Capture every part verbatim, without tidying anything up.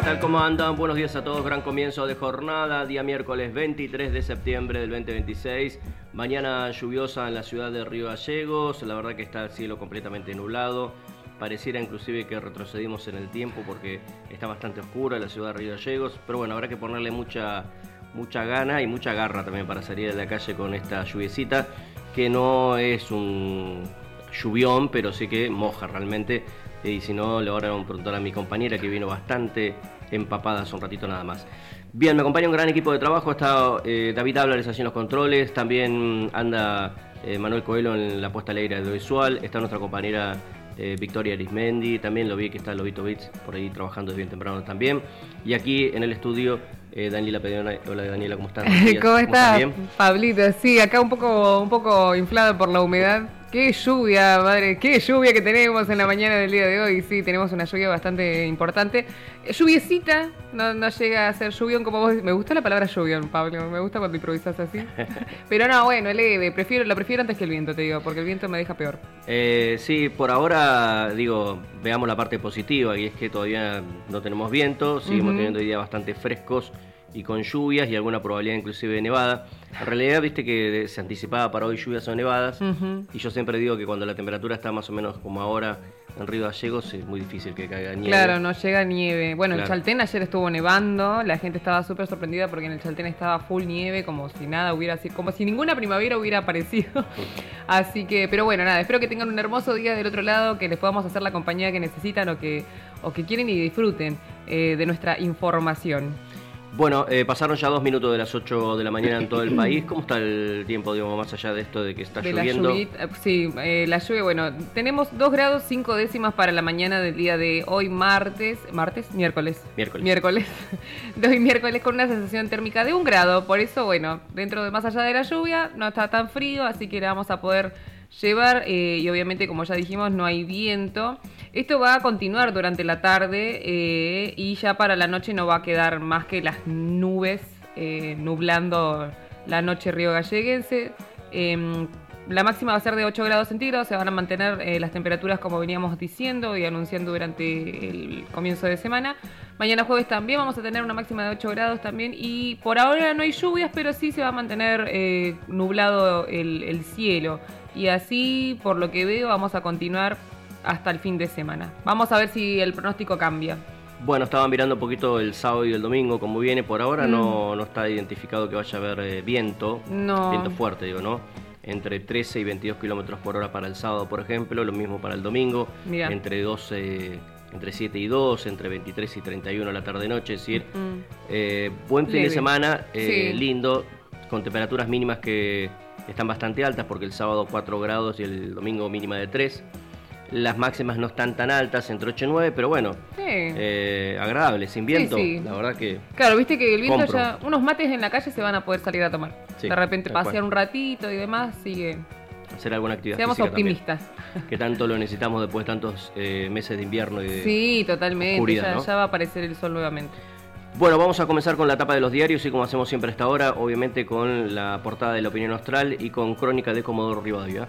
tal? ¿Cómo andan? Buenos días a todos. Gran comienzo de jornada, día miércoles veintitrés de septiembre del veinte veintiséis. Mañana lluviosa en la ciudad de Río Gallegos. La verdad que está el cielo completamente nublado. Pareciera inclusive que retrocedimos en el tiempo porque está bastante oscura la ciudad de Río Gallegos. Pero bueno, habrá que ponerle mucha, mucha gana y mucha garra también para salir de la calle con esta lluviecita, que no es un lluvión, pero sí que moja realmente. Y si no, le voy a preguntar a mi compañera, que vino bastante empapada hace un ratito nada más. Bien, me acompaña un gran equipo de trabajo. Está eh, David Áblares allí en los controles. También anda eh, Manuel Coelho en la puesta al aire audiovisual. Está nuestra compañera eh, Victoria Arismendi. También lo vi que está Lobito Bits por ahí trabajando desde bien temprano también. Y aquí en el estudio, eh, Daniela Pedrona. Hola Daniela, ¿cómo estás? ¿Cómo estás, Pablito? Sí, acá un poco, un poco inflado por la humedad. Qué lluvia, madre, qué lluvia que tenemos en la mañana del día de hoy. Sí, tenemos una lluvia bastante importante. Lluviecita, no, no llega a ser lluvión como vos. Me gusta la palabra lluvión, Pablo, me gusta cuando improvisas así. Pero no, bueno, leve, prefiero, lo prefiero antes que el viento, te digo, porque el viento me deja peor. Eh, sí, por ahora, digo, veamos la parte positiva, y es que todavía no tenemos viento, seguimos uh-huh. teniendo días bastante frescos y con lluvias y alguna probabilidad inclusive de nevada. En realidad, viste que se anticipaba para hoy lluvias o nevadas, uh-huh. y yo siempre digo que cuando la temperatura está más o menos como ahora en Río Gallegos, es muy difícil que caiga nieve. Claro, no llega nieve. Bueno, claro. En Chaltén ayer estuvo nevando, la gente estaba súper sorprendida porque en el Chaltén estaba full nieve, como si nada hubiera sido, como si ninguna primavera hubiera aparecido. Así que, pero bueno, nada, espero que tengan un hermoso día del otro lado, que les podamos hacer la compañía que necesitan o que, o que quieren y disfruten eh, de nuestra información. Bueno, eh, pasaron ya dos minutos de las ocho de la mañana en todo el país. ¿Cómo está el tiempo, digamos, más allá de esto de que está de lloviendo? La lluvia, sí, eh, la lluvia, bueno, tenemos dos grados cinco décimas para la mañana del día de hoy, martes, martes, miércoles. Miércoles. Miércoles. De hoy miércoles con una sensación térmica de un grado. Por eso, bueno, dentro de más allá de la lluvia, no está tan frío, así que la vamos a poder llevar, eh, y obviamente, como ya dijimos, no hay viento. Esto va a continuar durante la tarde eh, y ya para la noche no va a quedar más que las nubes eh, nublando la noche río galleguense. Eh, la máxima va a ser de ocho grados centígrados, se van a mantener eh, las temperaturas como veníamos diciendo y anunciando durante el comienzo de semana. Mañana jueves también vamos a tener una máxima de ocho grados también, y por ahora no hay lluvias, pero sí se va a mantener eh, nublado el, el cielo. Y así, por lo que veo, vamos a continuar hasta el fin de semana. Vamos a ver si el pronóstico cambia. Bueno, estaba mirando un poquito el sábado y el domingo, como viene. Por ahora mm. no, no está identificado que vaya a haber eh, viento, no. viento fuerte, digo, ¿no? Entre trece y veintidós kilómetros por hora para el sábado, por ejemplo, lo mismo para el domingo. Mirá. Entre doce, entre siete y dos, entre veintitrés y treinta y uno la tarde-noche, es decir, mm. eh, buen fin Leve. de semana, eh, sí. lindo, con temperaturas mínimas que están bastante altas, porque el sábado cuatro grados y el domingo mínima de tres. Las máximas no están tan altas, entre ocho y nueve, pero bueno, sí. eh, agradable, sin viento, sí, sí. La verdad que... Claro, viste que el viento compro. Ya... Unos mates en la calle se van a poder salir a tomar. Sí, de repente pasear cual. un ratito y demás, sigue... Hacer alguna actividad Seamos física optimistas. También, que tanto lo necesitamos después de tantos eh, meses de invierno y de Sí, totalmente, oscuridad, ya, ¿no? ya va a aparecer el sol nuevamente. Bueno, vamos a comenzar con la tapa de los diarios y como hacemos siempre a esta hora, obviamente con la portada de La Opinión Austral y con Crónica de Comodoro Rivadavia.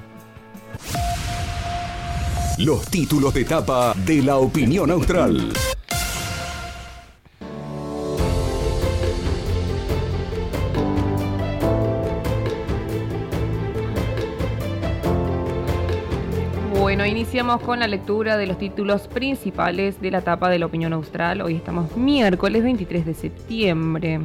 Los títulos de tapa de La Opinión Austral. Bueno, iniciamos con la lectura de los títulos principales de la tapa de La Opinión Austral. Hoy estamos miércoles veintitrés de septiembre.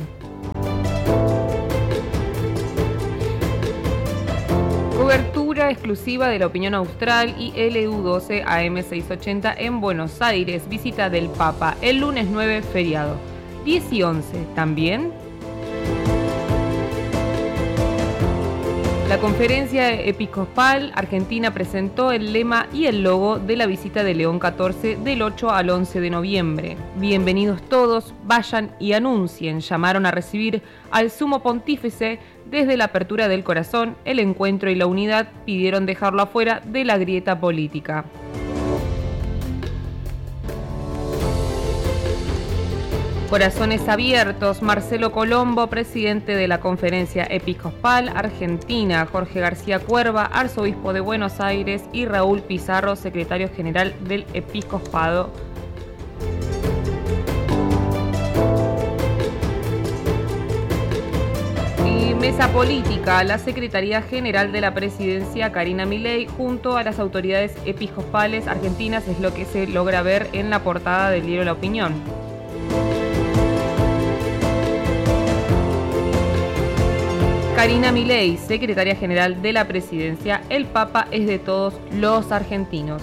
Cobertura exclusiva de La Opinión Austral y L U doce A M seiscientos ochenta en Buenos Aires. Visita del Papa el lunes nueve, feriado. diez y once también. La conferencia episcopal argentina presentó el lema y el logo de la visita de León catorce del ocho al once de noviembre. Bienvenidos todos, vayan y anuncien. Llamaron a recibir al sumo pontífice desde la apertura del corazón, el encuentro y la unidad. Pidieron dejarlo afuera de la grieta política. Corazones abiertos, Marcelo Colombo, presidente de la Conferencia Episcopal Argentina, Jorge García Cuerva, arzobispo de Buenos Aires, y Raúl Pizarro, secretario general del Episcopado. Esa política, la Secretaría General de la Presidencia, Karina Milei, junto a las autoridades episcopales argentinas, es lo que se logra ver en la portada del diario La Opinión. Karina Milei, Secretaria General de la Presidencia, el Papa es de todos los argentinos.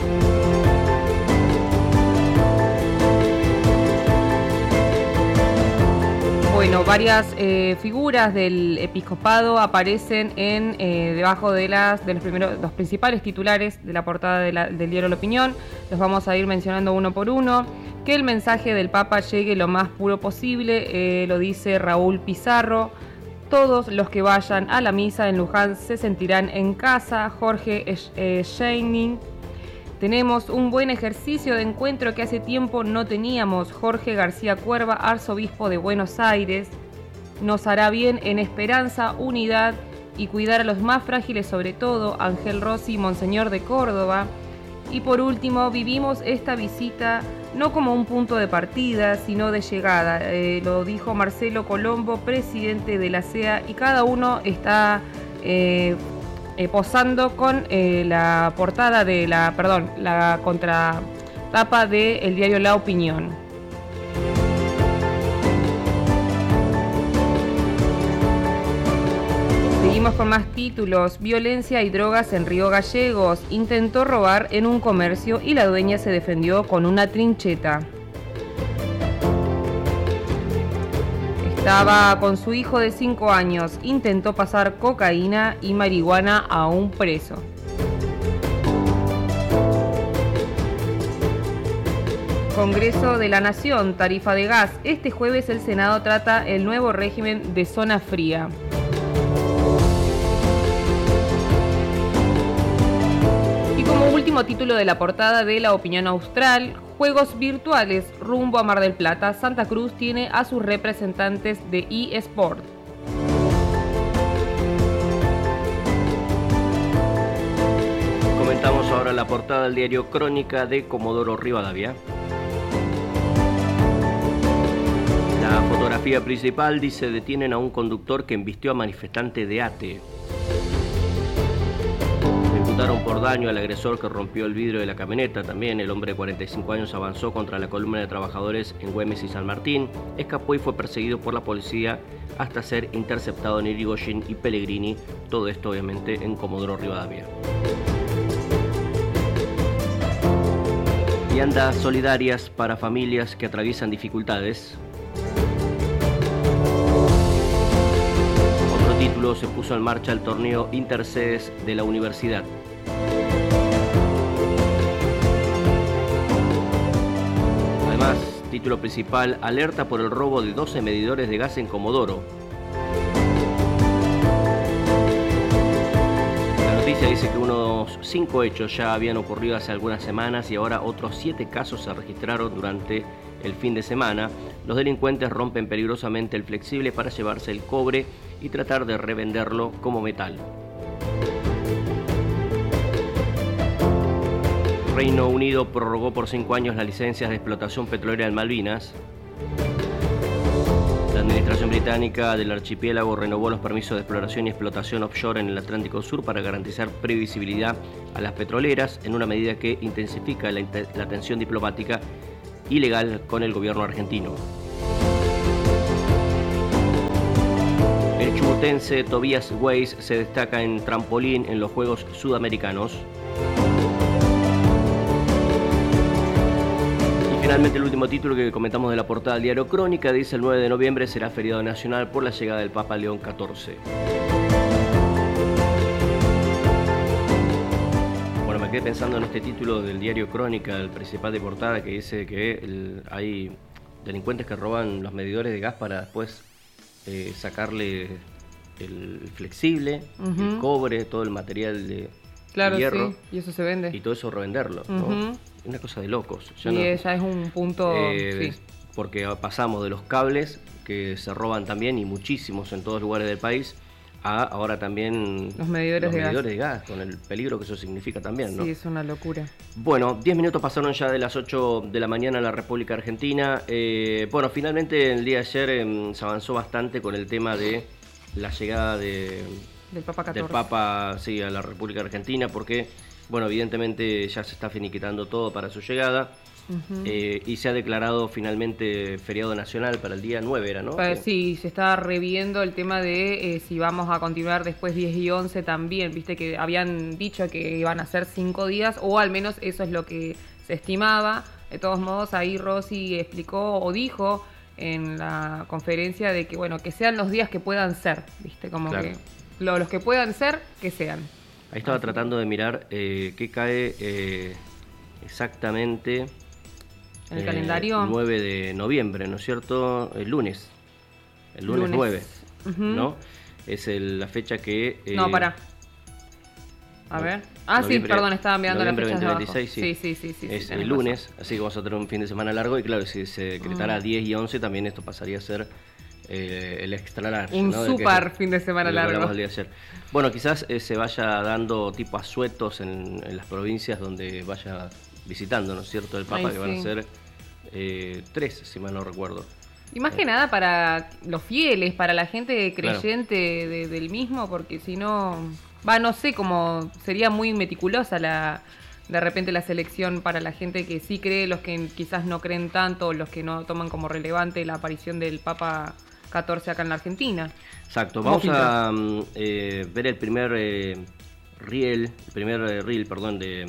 Bueno, varias eh, figuras del episcopado aparecen en eh, debajo de las de los primeros, los principales titulares de la portada de la, del diario La Opinión. Los vamos a ir mencionando uno por uno. Que el mensaje del Papa llegue lo más puro posible, eh, lo dice Raúl Pizarro. Todos los que vayan a la misa en Luján se sentirán en casa. Jorge eh, Scheining. Tenemos un buen ejercicio de encuentro que hace tiempo no teníamos. Jorge García Cuerva, arzobispo de Buenos Aires. Nos hará bien en esperanza, unidad y cuidar a los más frágiles, sobre todo. Ángel Rossi, Monseñor de Córdoba. Y por último, vivimos esta visita no como un punto de partida, sino de llegada. Eh, lo dijo Marcelo Colombo, presidente de la C E A, y cada uno está eh, eh, posando con eh, la portada de la, perdón, la contratapa del diario La Opinión. Seguimos con más títulos. Violencia y drogas en Río Gallegos. Intentó robar en un comercio y la dueña se defendió con una trincheta. Estaba con su hijo de cinco años. Intentó pasar cocaína y marihuana a un preso. Congreso de la Nación, tarifa de gas. Este jueves el Senado trata el nuevo régimen de zona fría. Como último título de la portada de La Opinión Austral, juegos virtuales rumbo a Mar del Plata. Santa Cruz tiene a sus representantes de eSport. Comentamos ahora la portada del diario Crónica de Comodoro Rivadavia. La fotografía principal dice: detienen a un conductor que embistió a manifestante de ATE. Por daño al agresor que rompió el vidrio de la camioneta. También el hombre de cuarenta y cinco años avanzó contra la columna de trabajadores en Güemes y San Martín, escapó y fue perseguido por la policía hasta ser interceptado en Irigoyen y Pellegrini. Todo esto obviamente en Comodoro Rivadavia. Viandas solidarias para familias que atraviesan dificultades. Otro título: se puso en marcha el torneo Intersedes de la universidad. Además, título principal: alerta por el robo de doce medidores de gas en Comodoro. La noticia dice que unos cinco hechos ya habían ocurrido hace algunas semanas y ahora otros siete casos se registraron durante el fin de semana. Los delincuentes rompen peligrosamente el flexible para llevarse el cobre y tratar de revenderlo como metal. Reino Unido prorrogó por cinco años las licencias de explotación petrolera en Malvinas. La administración británica del archipiélago renovó los permisos de exploración y explotación offshore en el Atlántico Sur para garantizar previsibilidad a las petroleras, en una medida que intensifica la, la tensión diplomática y legal con el gobierno argentino. El chubutense Tobias Weiss se destaca en trampolín en los Juegos Sudamericanos. Finalmente, el último título que comentamos de la portada del diario Crónica dice: el nueve de noviembre será feriado nacional por la llegada del Papa León catorce. Bueno, me quedé pensando en este título del diario Crónica, el principal de portada, que dice que el, hay delincuentes que roban los medidores de gas para después eh, sacarle el flexible, uh-huh. el cobre, todo el material de claro, hierro. Sí, y eso se vende. Y todo eso revenderlo, ¿no? Uh-huh. Una cosa de locos. Ya y no, ya es un punto... Eh, sí. Porque pasamos de los cables, que se roban también, y muchísimos en todos lugares del país, a ahora también los medidores, los de, medidores gas. de gas, con el peligro que eso significa también, ¿no? Sí, es una locura. Bueno, diez minutos pasaron ya de las ocho de la mañana en la República Argentina. Eh, bueno, finalmente el día de ayer eh, se avanzó bastante con el tema de la llegada de, del Papa catorce. del Papa sí, a la República Argentina, porque, bueno, evidentemente ya se está finiquitando todo para su llegada. Uh-huh. eh, y se ha declarado finalmente feriado nacional para el día nueve, ¿era, no? Pues, sí, se está reviendo el tema de eh, si vamos a continuar después diez y once también. Viste que habían dicho que iban a ser cinco días, o al menos eso es lo que se estimaba. De todos modos, ahí Rossi explicó o dijo en la conferencia de que, bueno, que sean los días que puedan ser, viste, como claro. que lo, los que puedan ser, que sean. Ahí estaba Así. tratando de mirar eh, qué cae eh, exactamente... ¿En el eh, calendario? El nueve de noviembre, ¿no es cierto? El lunes. El lunes, lunes. nueve, uh-huh. ¿no? Es el, la fecha que... Eh, no, pará. A no, ver. Ah, sí, perdón, estaba mirando la fecha de abajo. Sí, sí, sí, sí, sí. Es sí, el lunes, razón. Así que vamos a tener un fin de semana largo. Y claro, si se decretara uh-huh. diez y once, también esto pasaría a ser eh, el extra largo. Un ¿no? super fin de semana de largo. El día de ayer. Bueno, quizás eh, se vaya dando tipo asuetos en, en las provincias donde vaya... visitando, ¿no es cierto?, el Papa, Ay, que sí. van a ser eh, tres, si mal no recuerdo. Y más eh. que nada para los fieles, para la gente creyente claro. de, del mismo, porque si no, va, no sé, como sería muy meticulosa la de repente la selección para la gente que sí cree, los que quizás no creen tanto, los que no toman como relevante la aparición del Papa catorce acá en la Argentina. Exacto, vamos a eh, ver el primer eh, riel, el primer eh, reel, perdón, de...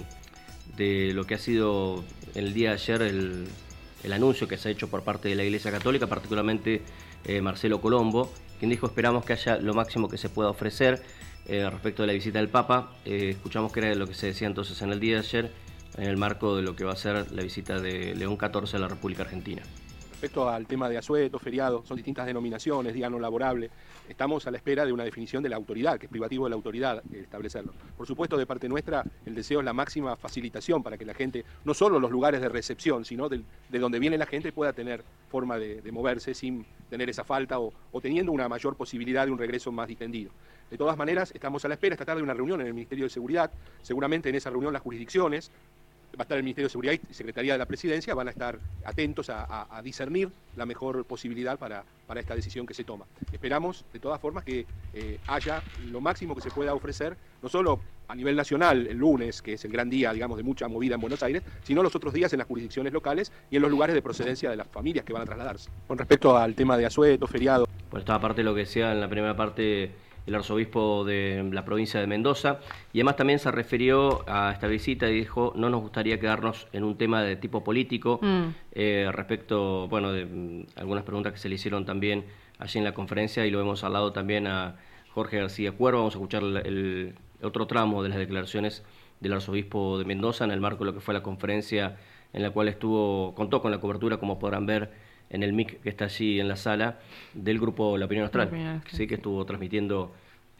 de lo que ha sido el día de ayer el, el anuncio que se ha hecho por parte de la Iglesia Católica, particularmente eh, Marcelo Colombo, quien dijo: esperamos que haya lo máximo que se pueda ofrecer eh, respecto de la visita del Papa. Eh, escuchamos que era lo que se decía entonces en el día de ayer, en el marco de lo que va a ser la visita de León catorce a la República Argentina. Respecto al tema de asueto, feriado, son distintas denominaciones, día no laborable. Estamos a la espera de una definición de la autoridad, que es privativo de la autoridad establecerlo. Por supuesto, de parte nuestra, el deseo es la máxima facilitación para que la gente, no solo los lugares de recepción, sino de, de donde viene la gente, pueda tener forma de, de moverse sin tener esa falta o, o teniendo una mayor posibilidad de un regreso más distendido. De todas maneras, estamos a la espera esta tarde de una reunión en el Ministerio de Seguridad. Seguramente en esa reunión las jurisdicciones, va a estar el Ministerio de Seguridad y Secretaría de la Presidencia, van a estar atentos a, a, a discernir la mejor posibilidad para, para esta decisión que se toma. Esperamos, de todas formas, que eh, haya lo máximo que se pueda ofrecer, no solo a nivel nacional, el lunes, que es el gran día, digamos, de mucha movida en Buenos Aires, sino los otros días en las jurisdicciones locales y en los lugares de procedencia de las familias que van a trasladarse. Con respecto al tema de asueto, feriado... Por esta parte, lo que decía en la primera parte el arzobispo de la provincia de Mendoza, y además también se refirió a esta visita y dijo: no nos gustaría quedarnos en un tema de tipo político, mm. eh, respecto, bueno, de mm, algunas preguntas que se le hicieron también allí en la conferencia, y lo hemos hablado también a Jorge García Cuervo. Vamos a escuchar el, el otro tramo de las declaraciones del arzobispo de Mendoza en el marco de lo que fue la conferencia en la cual estuvo, contó con la cobertura, como podrán ver en el mic que está allí en la sala, del grupo La Opinión Austral, Opinión, sí, sí, que estuvo transmitiendo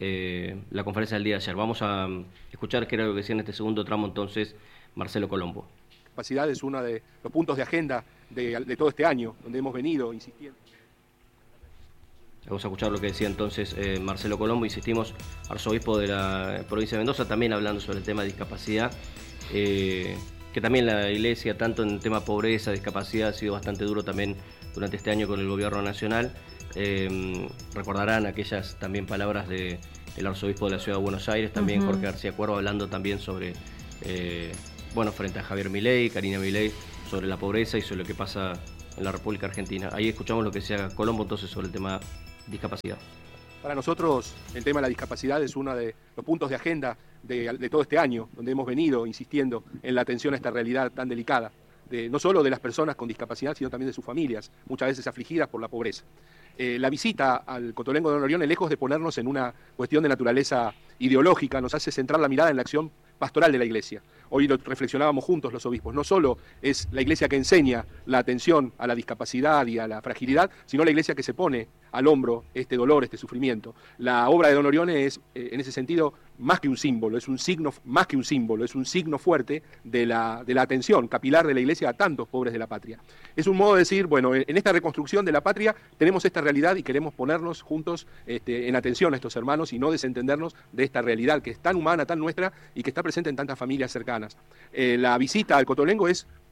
eh, la conferencia del día de ayer. Vamos a um, escuchar qué era lo que decía en este segundo tramo entonces Marcelo Colombo. Capacidad es uno de los puntos de agenda de, de todo este año, donde hemos venido insistiendo. Vamos a escuchar lo que decía entonces eh, Marcelo Colombo, insistimos, arzobispo de la provincia de Mendoza, también hablando sobre el tema de discapacidad, eh, que también la Iglesia, tanto en el tema pobreza, discapacidad, ha sido bastante duro también durante este año con el gobierno nacional. Eh, recordarán aquellas también palabras de, del arzobispo de la Ciudad de Buenos Aires, también uh-huh. Jorge García Cuervo, hablando también sobre, eh, bueno, frente a Javier Milei, Karina Milei, sobre la pobreza y sobre lo que pasa en la República Argentina. Ahí escuchamos lo que decía Colombo entonces sobre el tema discapacidad. Para nosotros el tema de la discapacidad es uno de los puntos de agenda de, de todo este año, donde hemos venido insistiendo en la atención a esta realidad tan delicada, de, no solo de las personas con discapacidad, sino también de sus familias, muchas veces afligidas por la pobreza. Eh, la visita al Cotolengo de Don Orione, lejos de ponernos en una cuestión de naturaleza ideológica, nos hace centrar la mirada en la acción pastoral de la Iglesia. Hoy lo reflexionábamos juntos los obispos. No solo es la Iglesia que enseña la atención a la discapacidad y a la fragilidad, sino la Iglesia que se pone al hombro este dolor, este sufrimiento. La obra de Don Orione es, eh, en ese sentido, más que un símbolo, es un signo, más que un símbolo, es un signo fuerte de la, de la atención capilar de la Iglesia a tantos pobres de la patria. Es un modo de decir, bueno, en esta reconstrucción de la patria tenemos esta realidad y queremos ponernos juntos este, en atención a estos hermanos y no desentendernos de esta realidad que es tan humana, tan nuestra y que está presente en tantas familias cercanas. Eh, la visita al Cotolengo es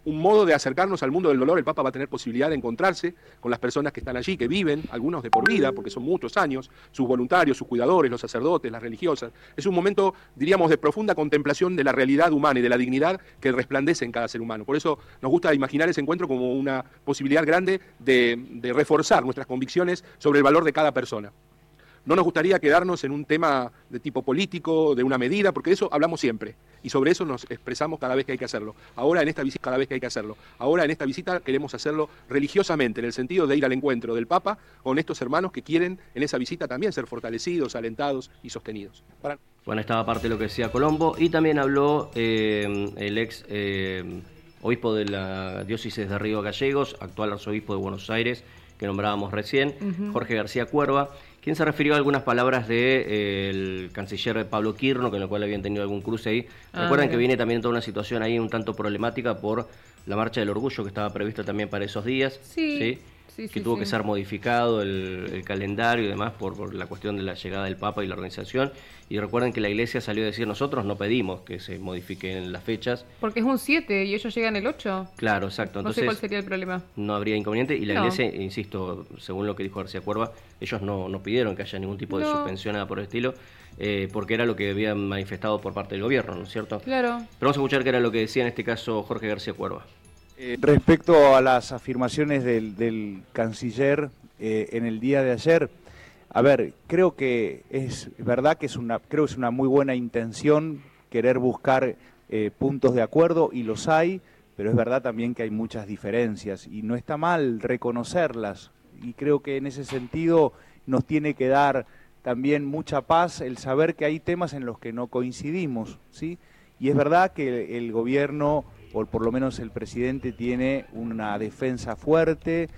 un modo de acercarnos al mundo del dolor. El Papa va a tener posibilidad de encontrarse con las personas que están allí, que viven, algunos de por vida, porque son muchos años, sus voluntarios, sus cuidadores, los sacerdotes, las religiosas. Es un momento, diríamos, de profunda contemplación de la realidad humana y de la dignidad que resplandece en cada ser humano. Por eso nos gusta imaginar ese encuentro como una posibilidad grande de, de reforzar nuestras convicciones sobre el valor de cada persona. No nos gustaría quedarnos en un tema de tipo político, de una medida, porque de eso hablamos siempre. Y sobre eso nos expresamos cada vez que hay que hacerlo. Ahora en esta visita, cada vez que hay que hacerlo. Ahora en esta visita queremos hacerlo religiosamente, en el sentido de ir al encuentro del Papa con estos hermanos que quieren en esa visita también ser fortalecidos, alentados y sostenidos. Para... Bueno, estaba parte de lo que decía Colombo. Y también habló eh, el ex eh, obispo de la diócesis de Río Gallegos, actual arzobispo de Buenos Aires, que nombrábamos recién, uh-huh. Jorge García Cuerva, quien se refirió a algunas palabras del de, eh, canciller Pablo Quirno, con el cual habían tenido algún cruce ahí. Ah, Recuerdan bien. que viene también toda una situación ahí un tanto problemática por la Marcha del Orgullo, que estaba prevista también para esos días. Sí. ¿sí? Sí, que sí, tuvo sí. que ser modificado el, el calendario y demás por, por la cuestión de la llegada del Papa y la organización. Y recuerden que la Iglesia salió a decir, nosotros no pedimos que se modifiquen las fechas. Porque es un siete y ellos llegan el ocho. Claro, exacto. Entonces, no sé cuál sería el problema. No habría inconveniente. Y la no. Iglesia, insisto, según lo que dijo García Cuerva, ellos no, no pidieron que haya ningún tipo de no. suspensión, nada por el estilo, eh, porque era lo que habían manifestado por parte del gobierno, ¿no es cierto? Claro. Pero vamos a escuchar qué era lo que decía en este caso Jorge García Cuerva. Eh, respecto a las afirmaciones del, del canciller eh, en el día de ayer, a ver, creo que es verdad que es una, creo que es una muy buena intención querer buscar eh, puntos de acuerdo, y los hay, pero es verdad también que hay muchas diferencias y no está mal reconocerlas, y creo que en ese sentido nos tiene que dar también mucha paz el saber que hay temas en los que no coincidimos, ¿sí? Y es verdad que el, el gobierno, o por lo menos el presidente, tiene una defensa fuerte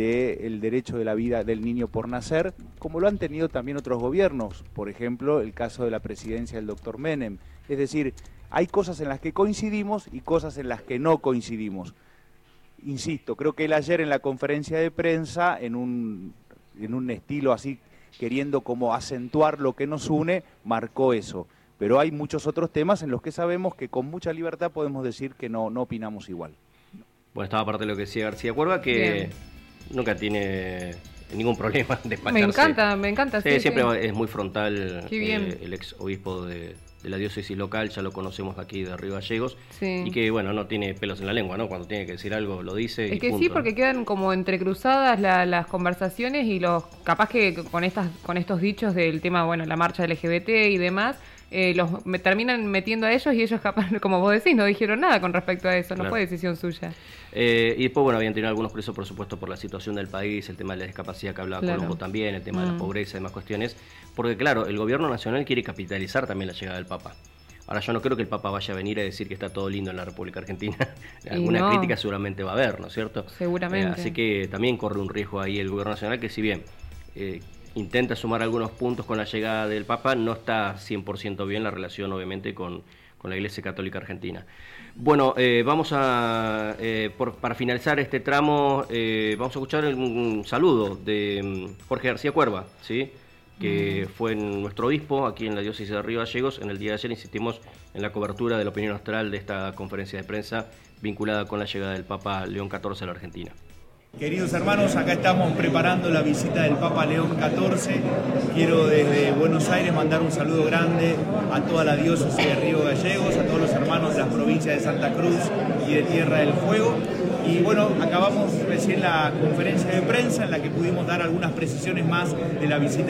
del derecho de la vida del niño por nacer, como lo han tenido también otros gobiernos, por ejemplo, el caso de la presidencia del doctor Menem. Es decir, hay cosas en las que coincidimos y cosas en las que no coincidimos. Insisto, creo que él ayer en la conferencia de prensa, en un, en un estilo así, queriendo como acentuar lo que nos une, marcó eso. Pero hay muchos otros temas en los que sabemos que con mucha libertad podemos decir que no, no opinamos igual. Bueno, estaba parte de lo que decía García Cuerva, que Bien. nunca tiene ningún problema en despacharse. Me encanta, me encanta. Sí, sí siempre sí. es muy frontal. Qué bien. Eh, el ex obispo de, de la diócesis local, ya lo conocemos aquí de Río Gallegos, sí. y que, bueno, no tiene pelos en la lengua, ¿no? Cuando tiene que decir algo, lo dice Es y que punto, sí, porque ¿no? quedan como entrecruzadas la, las conversaciones y los capaz que con estas con estos dichos del tema, bueno, la marcha L G B T y demás, eh, los me, terminan metiendo a ellos y ellos capaz, como vos decís, no dijeron nada con respecto a eso, no Claro. fue decisión suya. Eh, y después, bueno, habían tenido algunos presos, por supuesto, por la situación del país, el tema de la discapacidad que hablaba Claro. Colombo también, el tema Mm. de la pobreza y demás cuestiones, porque claro, el gobierno nacional quiere capitalizar también la llegada del Papa. Ahora, yo no creo que el Papa vaya a venir a decir que está todo lindo en la República Argentina. Alguna no. crítica seguramente va a haber, ¿no es cierto? Seguramente. Eh, así que también corre un riesgo ahí el gobierno nacional, que si bien eh, intenta sumar algunos puntos con la llegada del Papa, no está cien por ciento bien la relación, obviamente, con, con la Iglesia Católica Argentina. Bueno, eh, vamos a, eh, por, para finalizar este tramo, eh, vamos a escuchar un, un saludo de um, Jorge García Cuerva, ¿sí? que mm. fue nuestro obispo aquí en la diócesis de Río Gallegos. En el día de ayer insistimos en la cobertura de la opinión austral de esta conferencia de prensa vinculada con la llegada del Papa León catorce a la Argentina. Queridos hermanos, acá estamos preparando la visita del Papa León catorce. Quiero desde Buenos Aires mandar un saludo grande a toda la diócesis de Río Gallegos, a todos los hermanos de las provincias de Santa Cruz y de Tierra del Fuego. Y bueno, acabamos recién la conferencia de prensa en la que pudimos dar algunas precisiones más de la visita